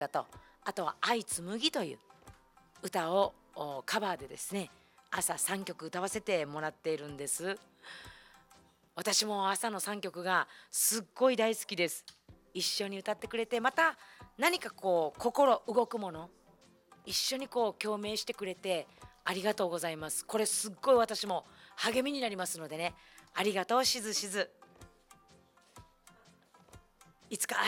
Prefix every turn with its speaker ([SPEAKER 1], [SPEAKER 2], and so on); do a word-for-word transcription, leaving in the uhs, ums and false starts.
[SPEAKER 1] だと、あとは「愛紡ぎ」という歌をおカバーでですね、朝さんきょく歌わせてもらっているんです。私も朝のさんきょくがすっごい大好きです。一緒に歌ってくれて、また何かこう心動くもの、一緒にこう共鳴してくれてありがとうございます。これすっごい私も励みになりますのでね、ありがとうしずしず。いつか